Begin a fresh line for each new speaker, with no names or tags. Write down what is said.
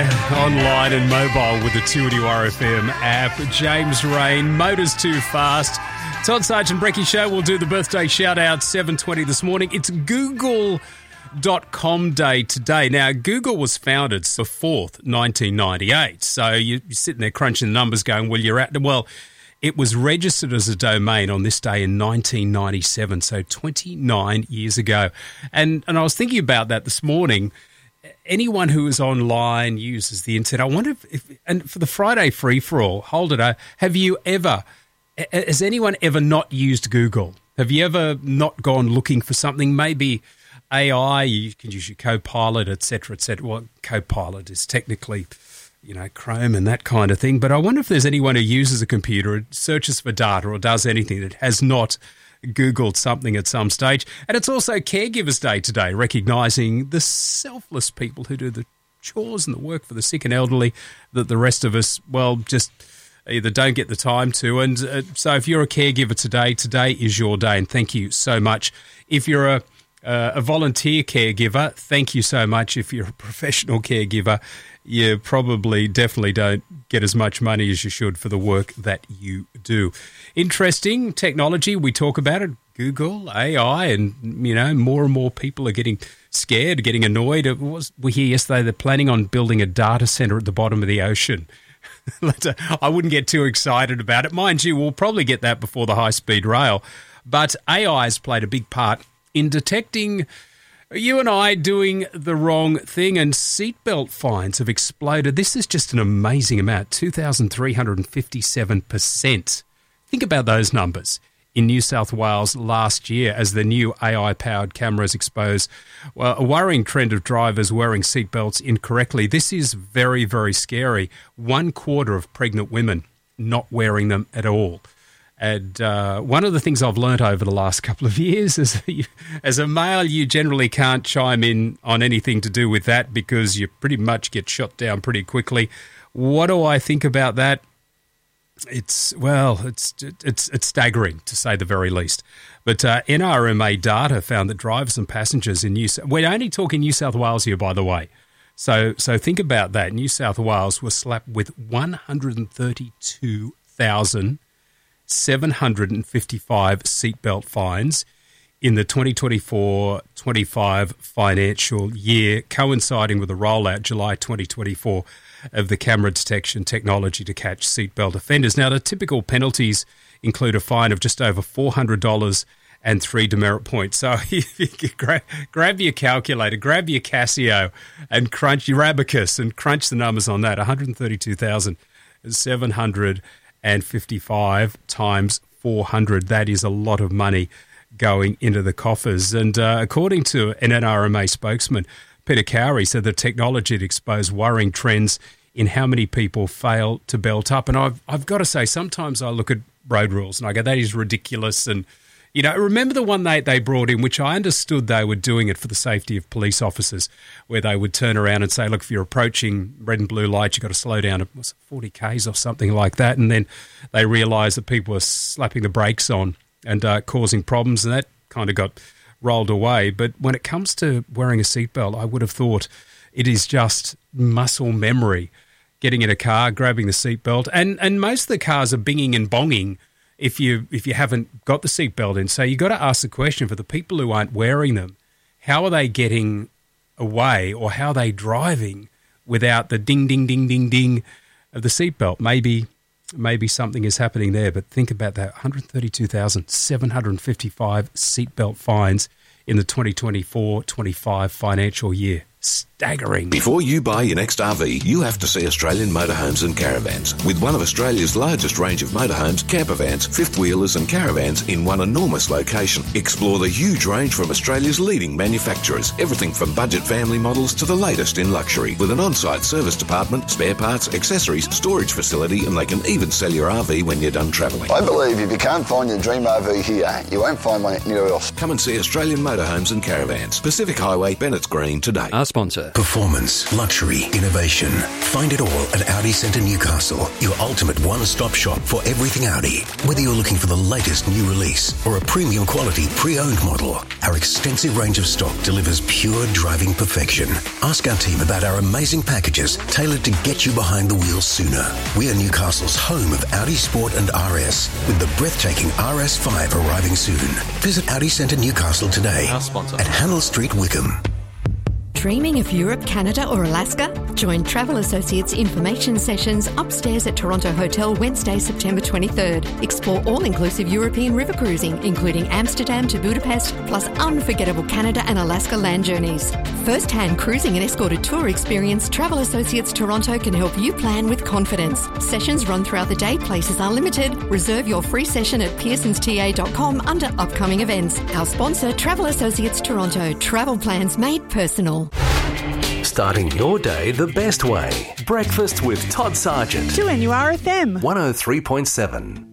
Online and mobile with the 2RFM app. James Rain, Motors Too Fast. Todd Sargent Brecky Show. We'll do the birthday shout-out 7:20 this morning. It's Google.com Day today. Now, Google was founded the 4th, 1998. So you're sitting there crunching the numbers going, well, it was registered as a domain on this day in 1997, so 29 years ago. And I was thinking about that this morning. Anyone who is online uses the internet. I wonder if and for the Friday free-for-all, hold it, has anyone ever not used Google? Have you ever not gone looking for something? Maybe AI, you can use your Copilot, et cetera, et cetera. Well, Copilot is technically, Chrome and that kind of thing. But I wonder if there's anyone who uses a computer, searches for data or does anything that has not Googled something at some stage. And it's also Caregivers Day today, recognising the selfless people who do the chores and the work for the sick and elderly that the rest of us, just either don't get the time to. And so if you're a caregiver today is your day, and thank you so much. If you're a volunteer caregiver, thank you so much. If you're a professional caregiver, you definitely don't get as much money as you should for the work that you do. Interesting technology. We talk about it. Google, AI, and, more and more people are getting scared, getting annoyed. We hear yesterday they're planning on building a data center at the bottom of the ocean. I wouldn't get too excited about it. Mind you, we'll probably get that before the high-speed rail. But AI has played a big part in detecting you and I doing the wrong thing, and seatbelt fines have exploded. This is just an amazing amount, 2,357%. Think about those numbers in New South Wales last year as the new AI-powered cameras expose a worrying trend of drivers wearing seatbelts incorrectly. This is very, very scary. 1/4 of pregnant women not wearing them at all. And one of the things I've learnt over the last couple of years is as a male, you generally can't chime in on anything to do with that because you pretty much get shot down pretty quickly. What do I think about that? It's staggering, to say the very least. But NRMA data found that drivers and passengers in we're only talking New South Wales here, by the way. So think about that. New South Wales was slapped with 132,755 seatbelt fines in the 2024-25 financial year, coinciding with the rollout, July 2024, of the camera detection technology to catch seatbelt offenders. Now, the typical penalties include a fine of just over $400 and 3 demerit points. So grab your calculator, grab your Casio and crunch your abacus and crunch the numbers on that. 132,755 times 400. That is a lot of money going into the coffers. And according to an NRMA spokesman, Peter Cowrie, said the technology had exposed worrying trends in how many people fail to belt up. And I've got to say, sometimes I look at road rules and I go, that is ridiculous. And, remember the one they brought in, which I understood they were doing it for the safety of police officers, where they would turn around and say, look, if you're approaching red and blue lights, you've got to slow down at 40 Ks or something like that. And then they realised that people were slapping the brakes on and causing problems, and that kind of got rolled away. But when it comes to wearing a seatbelt, I would have thought it is just muscle memory, getting in a car, grabbing the seatbelt. And most of the cars are binging and bonging if you haven't got the seatbelt in. So you've got to ask the question, for the people who aren't wearing them, how are they getting away, or how are they driving without the ding, ding, ding, ding, ding of the seatbelt? Maybe something is happening there, but think about that, 132,755 seatbelt fines in the 2024-25 financial year. Staggering.
Before you buy your next RV, you have to see Australian Motorhomes and Caravans. With one of Australia's largest range of motorhomes, campervans, fifth-wheelers and caravans in one enormous location. Explore the huge range from Australia's leading manufacturers. Everything from budget family models to the latest in luxury. With an on-site service department, spare parts, accessories, storage facility, and they can even sell your RV when you're done travelling.
I believe if you can't find your dream RV here, you won't find one anywhere else.
Come and see Australian Motorhomes and Caravans. Pacific Highway, Bennett's Green today.
Ask sponsor.
Performance, luxury, innovation. Find it all at Audi Centre Newcastle, your ultimate one-stop shop for everything Audi. Whether you're looking for the latest new release or a premium quality pre-owned model, our extensive range of stock delivers pure driving perfection. Ask our team about our amazing packages tailored to get you behind the wheel sooner. We are Newcastle's home of Audi Sport and RS, with the breathtaking RS5 arriving soon. Visit Audi Centre Newcastle today at Hannell Street, Wickham.
Dreaming of Europe, Canada or Alaska? Join Travel Associates information sessions upstairs at Toronto Hotel Wednesday, September 23rd. Explore all-inclusive European river cruising, including Amsterdam to Budapest, plus unforgettable Canada and Alaska land journeys. First-hand cruising and escorted tour experience, Travel Associates Toronto can help you plan with confidence. Sessions run throughout the day, places are limited. Reserve your free session at pearsonsta.com under upcoming events. Our sponsor, Travel Associates Toronto. Travel plans made personal.
Starting your day the best way. Breakfast with Todd Sargent.
2NURFM
103.7.